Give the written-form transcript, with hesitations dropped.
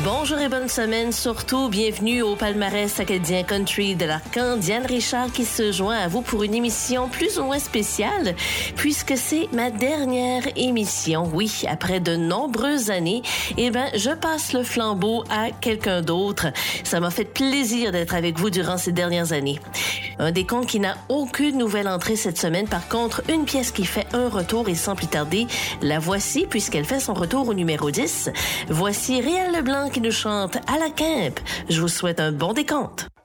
Bonjour et bonne semaine, surtout bienvenue au palmarès acadien country de l'Arcan. Diane Richard qui se joint à vous pour une émission plus ou moins spéciale, puisque c'est ma dernière émission. Oui, après de nombreuses années, je passe le flambeau à quelqu'un d'autre. Ça m'a fait plaisir d'être avec vous durant ces dernières années. Un décompte qui n'a aucune nouvelle entrée cette semaine. Par contre, une pièce qui fait un retour et sans plus tarder, la voici puisqu'elle fait son retour au numéro 10. Voici Réal Leblanc qui nous chante à la Quimpe. Je vous souhaite un bon décompte.